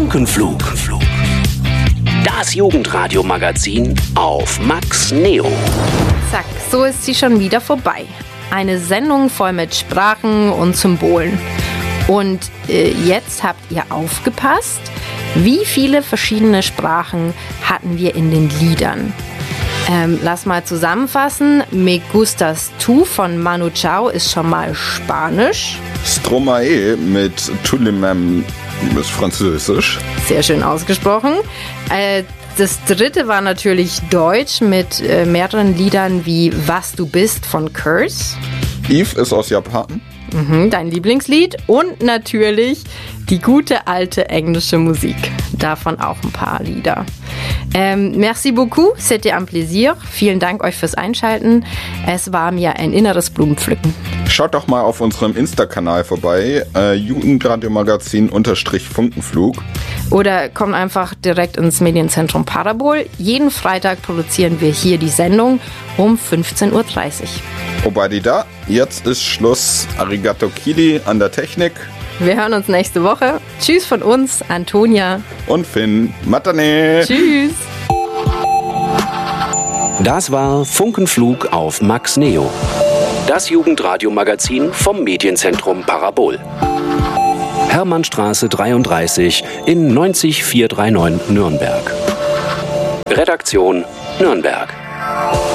Funkenflug. Das Jugendradio-Magazin auf Max Neo. Zack, so ist sie schon wieder vorbei. Eine Sendung voll mit Sprachen und Symbolen. Und jetzt habt ihr aufgepasst, wie viele verschiedene Sprachen hatten wir in den Liedern. Lass mal zusammenfassen. Me gustas tu von Manu Chao ist schon mal Spanisch. Stromae mit Tout le même ist Französisch. Sehr schön ausgesprochen. Das dritte war natürlich Deutsch mit mehreren Liedern wie Was du bist von Curse. Eve ist aus Japan. Dein Lieblingslied. Und natürlich die gute alte englische Musik. Davon auch ein paar Lieder. Merci beaucoup, c'était un plaisir. Vielen Dank euch fürs Einschalten. Es war mir ein inneres Blumenpflücken. Schaut doch mal auf unserem Insta-Kanal vorbei, Jugendradio-Magazin_Funkenflug. Oder kommt einfach direkt ins Medienzentrum Parabol. Jeden Freitag produzieren wir hier die Sendung um 15.30 Uhr. Obadida, jetzt ist Schluss. Arigato Kili an der Technik. Wir hören uns nächste Woche. Tschüss von uns, Antonia. Und Finn. Matane. Tschüss. Das war Funkenflug auf Max Neo. Das Jugendradio-Magazin vom Medienzentrum Parabol. Hermannstraße 33 in 90439 Nürnberg. Redaktion Nürnberg.